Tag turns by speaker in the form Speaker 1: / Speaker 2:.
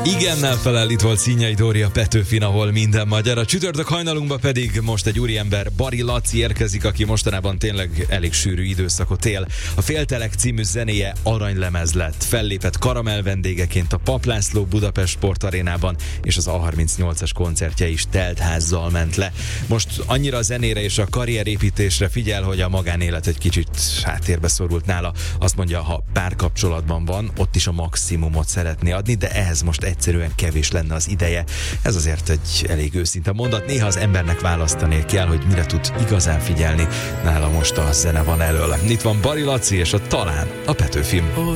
Speaker 1: Igennel felel, itt volt Színjai Dóri, a Petőfin, ahol minden magyar. A csütörtök hajnalunkba pedig most egy úriember, Bari Laci érkezik, aki mostanában tényleg elég sűrű időszakot él. A Féltelek című zenéje aranylemez lett. Fellépett Karamell vendégeként a Papp László Budapest Sportarénában, és az A38-as koncertje is telt házzal ment le. Most annyira a zenére és a karrierépítésre figyel, hogy a magánélet egy kicsit háttérbe szorult nála. Azt mondja, ha párkapcsolatban van, ott is a maximumot szeretné adni, de ehhez most egyszerűen kevés lenne az ideje. Ez azért egy elég őszinte mondat. Néha az embernek választani kell, hogy mire tud igazán figyelni. Nála most a zene van elől. Itt van Bari Laci és a Talán, a Petőfin.